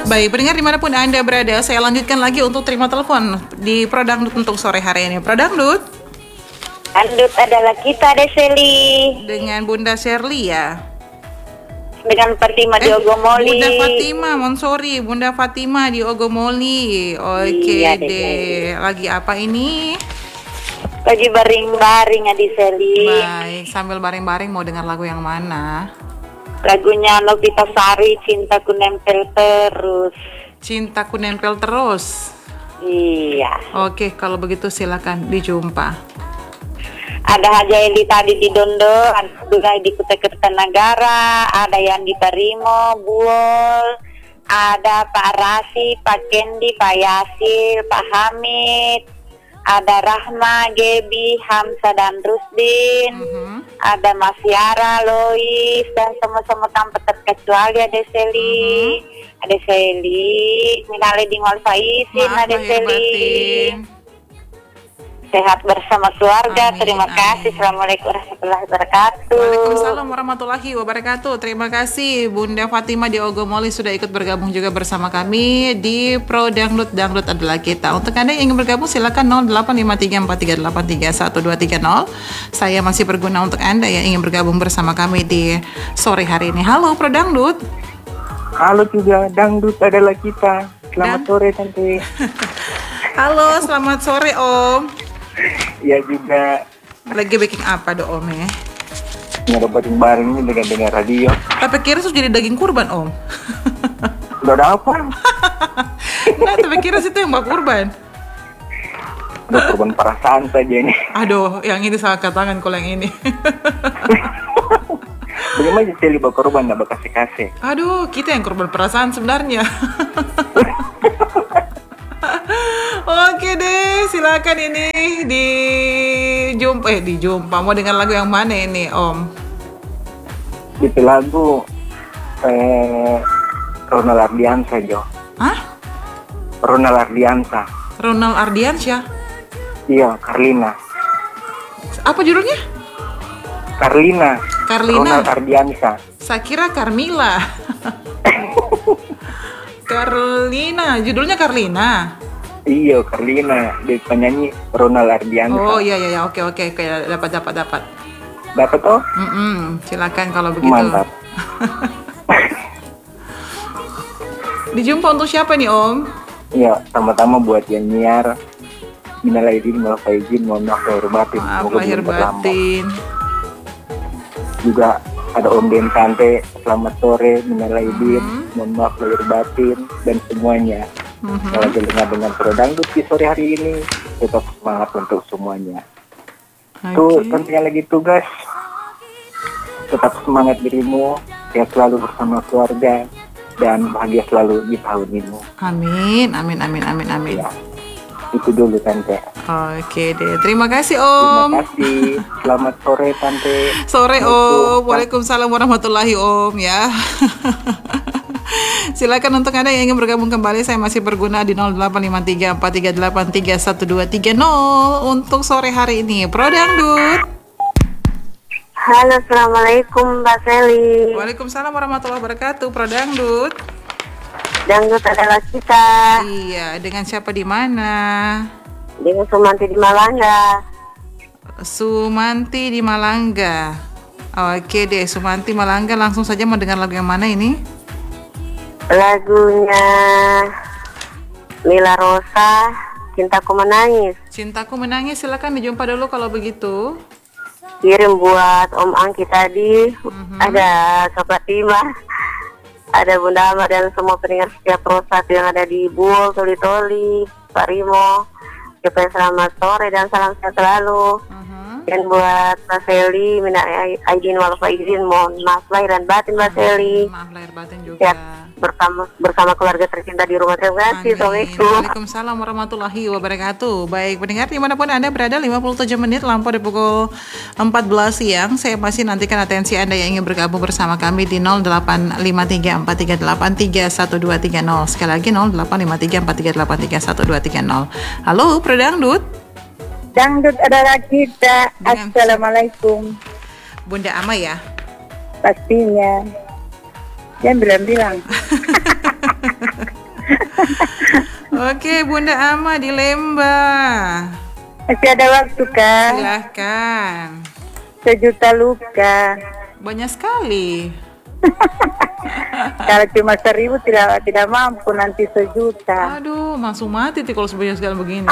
Baik, pendengar dimanapun Anda berada, saya lanjutkan lagi untuk terima telepon di Prodangdut untuk sore hari ini. Prodangdut Dangdut adalah kita, Deseli. dengan Bunda Shirley ya. Dengan Fatima di Ogomoli. Bunda Fatima, sorry, Bunda Fatima di Ogomoli. Oke Iya, deh. Lagi apa ini? Lagi baring-baring, Deseli. Baik, sambil baring-baring mau dengar lagu yang mana? Lagunya Novita Sari, Cintaku Nempel Terus. Cintaku nempel terus. Iya. Oke, kalau begitu silakan dijumpa. Ada Haja Eli tadi di Dondo, ada juga di Kutai Kertanegara, ada yang di Tarimo, Buol, ada Pak Rasi, Pak Kendi, Pak Yasil, Pak Hamid, ada Rahma, Gebi, Hamsa dan Rusdin, ada Mas Yara, Lois, dan semua-semua tanpa terkecuali ada Seli, ada Seli, Minale di Wal Faizin, ada Seli. Sehat bersama keluarga. Amin, Terima kasih. amin. Assalamualaikum warahmatullahi wabarakatuh. Waalaikumsalam warahmatullahi wabarakatuh. Terima kasih Bunda Fatima di Ogomoli sudah ikut bergabung juga bersama kami di Pro Dangdut. Dangdut adalah kita. Untuk Anda yang ingin bergabung silakan 08534388312330. Saya masih berguna untuk Anda yang ingin bergabung bersama kami di sore hari ini. Halo Pro Dangdut. Halo juga, Dangdut adalah kita. Selamat sore Tante. Halo, selamat sore Om. Ya juga. Lagi baking apa do Om ya? Ngerebatin bareng ini dengan radio. Tapi kira sudah jadi daging kurban Om. Udah ada apa? Nah, tapi kira situ yang mbak kurban. Udah korban perasaan saja ini. Aduh, yang ini salah tangan kalau yang ini. Bagaimana sih libat korban gak bakasih-kasih? Aduh, kita yang korban perasaan sebenarnya. Oke deh, silakan ini dijumpa. Mau dengan lagu yang mana ini, Om? Itu lagu Ronald Ardiansa, Jo. Hah? Ronald Ardiansa. Ronald Ardiansyah? Iya, Carlina. Apa judulnya? Carlina. Ronald Ardiansa. Saya kira Carmila. Carlina, judulnya Carlina. Iya, Carlina. Dia penyanyi Ronald Ardiansa. Oh iya, oke, dapat. Dapat toh? Silakan kalau begitu. Mantap. Dijumpa untuk siapa nih Om? Iya, pertama buat yang nyiar. Minal aidin wal faizin, mohon maaf lahir batin. Maaf Semoga lahir belum terlambat. batin. Juga ada Om Den Tante, selamat sore, minal aidin, mohon maaf lahir batin dan semuanya. Kalau lagi dengan Pro Dangdut di sore hari ini, tetap semangat untuk semuanya. Tuh, tentunya lagi tugas, tetap semangat dirimu, sehat selalu bersama keluarga dan bahagia selalu di tahun ini. Amin. Ya, itu dulu Tante. Oke deh, terima kasih Om. Terima kasih. Selamat sore Tante. Sore Om. Waalaikumsalam warahmatullahi Om ya. Silakan untuk Anda yang ingin bergabung kembali, saya masih berguna di 08534388312330 untuk sore hari ini. Pro Dangdut. Halo, assalamualaikum Mbak Seli. Waalaikumsalam warahmatullahi wabarakatuh. Pro Dangdut. Dangdut adalah kita. Iya, dengan siapa di mana? Dengan Sumanti di Malangga. Sumanti di Malangga. Oke deh, Sumanti Malangga, langsung saja mau dengar lagu yang mana ini? Lagunya Mila Rosa, Cintaku Menangis. Cintaku Menangis, silakan dijumpa dulu kalau begitu. Kirim buat Om Angki tadi, ada Kak Fatima, ada Bunda Ama dan semua pendengar setiap Rosat yang ada di Buol, Toli-Toli, Pak Rimo. Supaya selamat sore dan salam sehat selalu. Dan buat Mbak Seli, minal aidin wal faizin, mohon maaf lahir dan batin Mbak Seli. Maaf lahir batin juga. Sehat bersama keluarga tercinta di rumah. Terima kasih. Assalamualaikum. Waalaikumsalam warahmatullahi wabarakatuh. Baik, pendengar dimanapun Anda berada, 57 menit lampau di pukul 14 siang. Saya masih nantikan atensi Anda yang ingin bergabung bersama kami di 08534388312330. Sekali lagi 08534388312330. Halo, Pro Dangdut. Dangdut adalah kita. Dengan Assalamualaikum. Bunda Ama ya? Pastinya. Jangan bilang-bilang. Oke, Bunda Ama di Lembang. Masih ada waktu Kak. Silahkan. 1 juta luka. Banyak sekali. Kalau cuma 1.000 tidak mampu, nanti 1 juta. Aduh, langsung mati tuh kalau sebanyak sekali begini.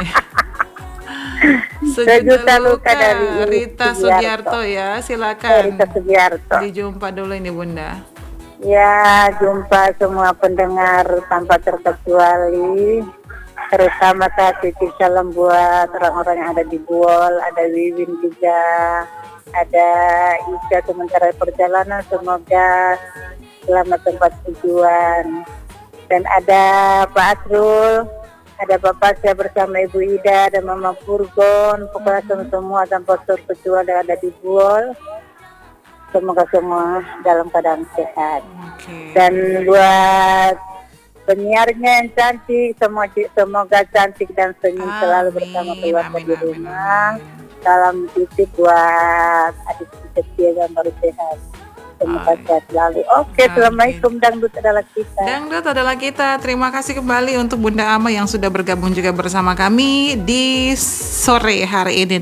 1 juta luka dari Rita Sugiarto ya, silakan. Rita Sugiarto. Dijumpa dulu ini Bunda. Ya, jumpa semua pendengar tanpa terkecuali. Terutama kasih salam buat orang-orang yang ada di Buol, ada Wiwin juga, ada Ika sementara perjalanan, semoga selamat tempat tujuan. Dan ada Pak Asrul, ada Bapak saya bersama Ibu Ida, ada Mama Purgon, pokoknya semua tanpa terkecuali ada di Buol. Semoga semua dalam keadaan sehat. Dan buat penyiarnya yang cantik, semoga cantik dan senyum selalu bersama keluarga di rumah. Salam titip buat adik kecil yang baru sehat. Semoga sehat selalu. Oke, Assalamualaikum. Dangdut adalah kita. Dangdut adalah kita. Terima kasih kembali untuk Bunda Ama yang sudah bergabung juga bersama kami di sore hari ini.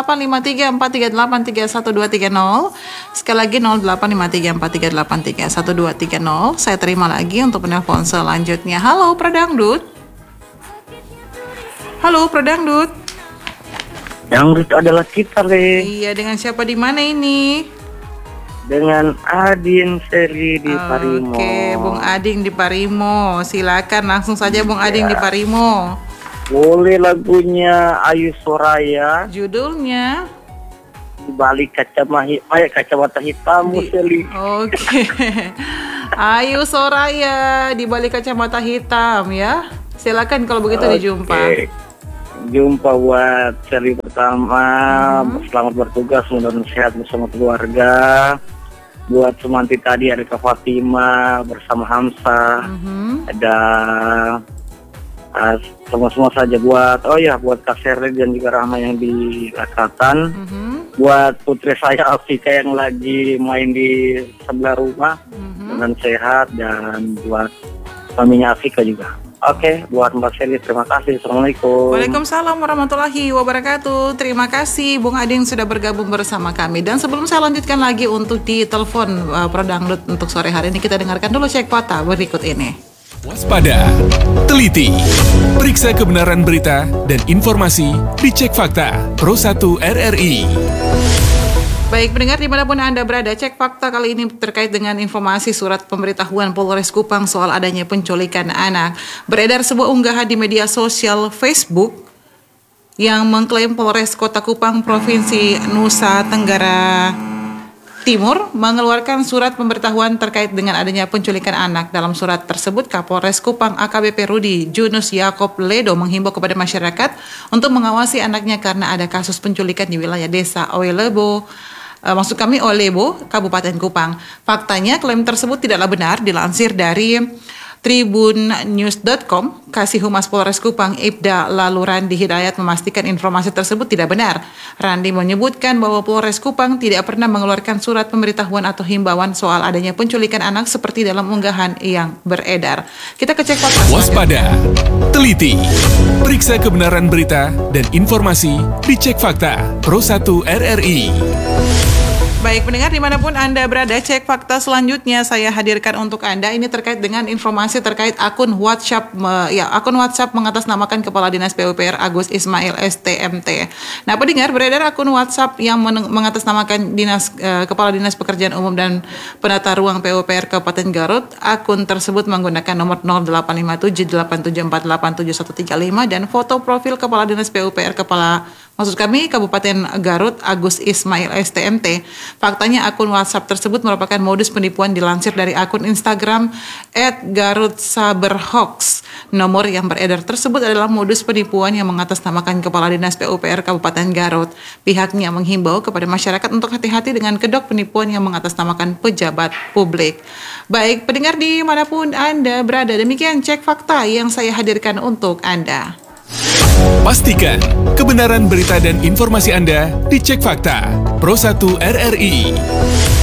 085343831230. Sekali lagi 085343831230. Saya terima lagi untuk penelpon selanjutnya. Halo, Pradangdut. Halo, Pradangdut. Dangdut adalah kita, Le. Iya, dengan siapa di mana ini? Dengan Adin Seri di Parimo. Oke, Bung Ading di Parimo. Silakan langsung saja Bung Ading di Parimo. Boleh lagunya Ayu Soraya. Judulnya Di balik kacamata hitammu, Seli. Oke. Ayu Soraya di balik kacamata hitam ya. Silakan kalau begitu dijumpa. Jumpa buat seri pertama. Selamat bertugas, mudah-mudahan sehat bersama keluarga. Buat Semanti tadi ada Kak Fatima bersama Hamsa. Ada semua saja buat buat Kak Serli dan juga Rahma yang di Lakatan. Buat putri saya Afika yang lagi main di sebelah rumah dan sehat, dan buat suaminya Afika juga. Oke, buat Mbak Seli, terima kasih. Assalamualaikum. Waalaikumsalam warahmatullahi wabarakatuh. Terima kasih Bung Ading sudah bergabung bersama kami. Dan sebelum saya lanjutkan lagi untuk di telepon Prodangdut untuk sore hari ini, kita dengarkan dulu cek fakta berikut ini. Waspada, teliti, periksa kebenaran berita dan informasi di Cek Fakta Pro 1 RRI. Baik, pendengar dimanapun Anda berada, cek fakta kali ini terkait dengan informasi surat pemberitahuan Polres Kupang soal adanya penculikan anak. Beredar sebuah unggahan di media sosial Facebook yang mengklaim Polres Kota Kupang, Provinsi Nusa Tenggara Timur mengeluarkan surat pemberitahuan terkait dengan adanya penculikan anak. Dalam surat tersebut, Kapolres Kupang AKBP Rudi Junus Yakob Ledo menghimbau kepada masyarakat untuk mengawasi anaknya karena ada kasus penculikan di wilayah desa Olebo, Kabupaten Kupang. Faktanya, klaim tersebut tidaklah benar. Dilansir dari tribunnews.com, Kasih Humas Polres Kupang Ibda lalu Randi Hidayat memastikan informasi tersebut tidak benar. Randi menyebutkan bahwa Polres Kupang tidak pernah mengeluarkan surat pemberitahuan atau himbauan soal adanya penculikan anak seperti dalam unggahan yang beredar. Kita cek fakta. Waspada, teliti, periksa kebenaran berita dan informasi di Cek Fakta Pro 1 RRI. Baik, pendengar dimanapun Anda berada, cek fakta selanjutnya saya hadirkan untuk Anda. Ini terkait dengan informasi terkait akun WhatsApp mengatasnamakan Kepala Dinas PUPR Agus Ismail STMT. Nah, pendengar, beredar akun WhatsApp yang mengatasnamakan Kepala Dinas Pekerjaan Umum dan Penata Ruang PUPR Kabupaten Garut. Akun tersebut menggunakan nomor 085787487135 dan foto profil Kepala Dinas PUPR Kabupaten Garut Agus Ismail STMT. Faktanya akun WhatsApp tersebut merupakan modus penipuan dilansir dari akun Instagram @garutsaberhoax. Nomor yang beredar tersebut adalah modus penipuan yang mengatasnamakan Kepala Dinas PUPR Kabupaten Garut. Pihaknya menghimbau kepada masyarakat untuk hati-hati dengan kedok penipuan yang mengatasnamakan pejabat publik. Baik, pendengar dimanapun Anda berada, demikian cek fakta yang saya hadirkan untuk Anda. Pastikan kebenaran berita dan informasi Anda di Cek Fakta Pro 1 RRI.